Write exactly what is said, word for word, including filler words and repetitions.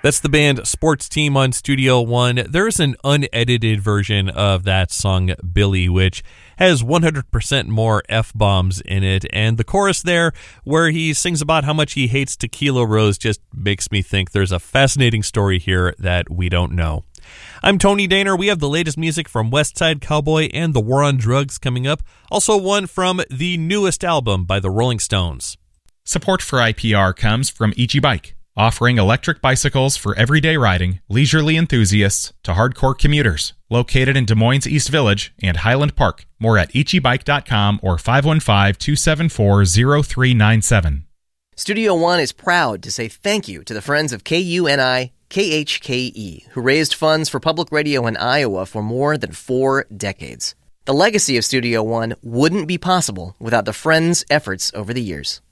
That's the band Sports Team on Studio One. There's an unedited version of that song, Billy, which has one hundred percent more F-bombs in it. And the chorus there, where he sings about how much he hates Tequila Rose, just makes me think there's a fascinating story here that we don't know. I'm Tony Daner. We have the latest music from West Side Cowboy and The War on Drugs coming up. Also one from the newest album by the Rolling Stones. Support for I P R comes from Ichi Bike, offering electric bicycles for everyday riding, leisurely enthusiasts to hardcore commuters. Located in Des Moines East Village and Highland Park. More at ichi bike dot com or five one five, two seven four, zero three nine seven. Studio One is proud to say thank you to the friends of K U N I K H K E, who raised funds for public radio in Iowa for more than four decades. The legacy of Studio One wouldn't be possible without the friends' efforts over the years.